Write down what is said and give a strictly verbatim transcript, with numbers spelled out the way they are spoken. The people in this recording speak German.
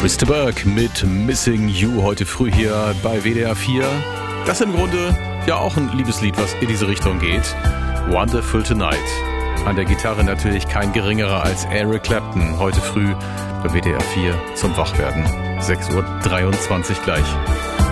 Chris de Burgh mit Missing You heute früh hier bei W D R vier. Das ist im Grunde ja auch ein Liebeslied, was in diese Richtung geht. Wonderful Tonight. An der Gitarre natürlich kein geringerer als Eric Clapton. Heute früh bei W D R vier zum Wachwerden. sechs Uhr dreiundzwanzig gleich.